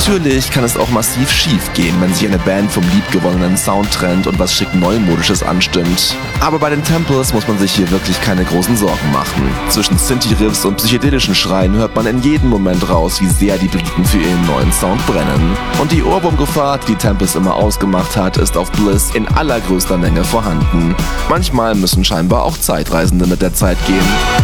Natürlich kann es auch massiv schief gehen, wenn sich eine Band vom liebgewonnenen Sound trennt und was schick Neumodisches anstimmt. Aber bei den Temples muss man sich hier wirklich keine großen Sorgen machen. Zwischen Synthi-Riffs und psychedelischen Schreien hört man in jedem Moment raus, wie sehr die Briten für ihren neuen Sound brennen. Und die Ohrwurmgefahr, die Tempest immer ausgemacht hat, ist auf Bliss in allergrößter Menge vorhanden. Manchmal müssen scheinbar auch Zeitreisende mit der Zeit gehen.